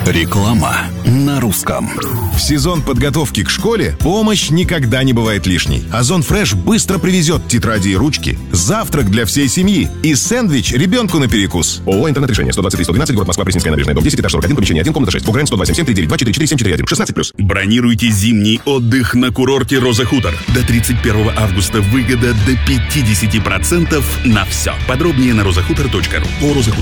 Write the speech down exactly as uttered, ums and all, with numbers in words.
Реклама на русском. В сезон подготовки к школе помощь никогда не бывает лишней. Озон Фреш быстро привезет тетради и ручки, завтрак для всей семьи и сэндвич ребенку на перекус. ООО «Интернет-решение». сто двадцать три сто двенадцать, город Москва, Пресненская набережная, дом десять, этаж сорок один, помещение один, комната шесть. УГРН сто два семь семь три девять два четыре четыре семь четыре один. шестнадцать плюс. Бронируйте зимний отдых на курорте «Роза Хутор». До тридцать первого августа выгода до пятьдесят процентов на все. Подробнее на роза хутор точка ру. О, «Роза Хутор».